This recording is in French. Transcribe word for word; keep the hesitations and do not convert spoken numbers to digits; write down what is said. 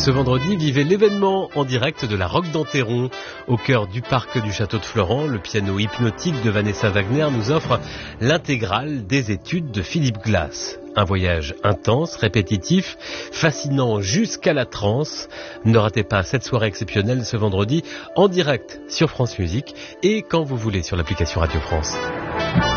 Ce vendredi, vivez l'événement en direct de la Roque d'Enterron. Au cœur du parc du château de Florent, le piano hypnotique de Vanessa Wagner nous offre l'intégrale des études de Philip Glass. Un voyage intense, répétitif, fascinant jusqu'à la transe. Ne ratez pas cette soirée exceptionnelle ce vendredi en direct sur France Musique et quand vous voulez sur l'application Radio France.